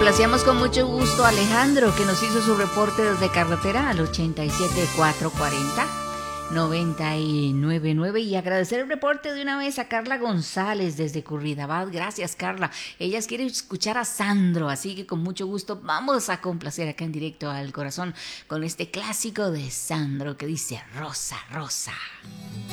Complacíamos con mucho gusto a Alejandro, que nos hizo su reporte desde carretera al 87440 999, y agradecer el reporte de una vez a Carla González desde Curridabat. Gracias, Carla. Ella quiere escuchar a Sandro, así que con mucho gusto vamos a complacer acá en directo al corazón con este clásico de Sandro que dice Rosa, Rosa.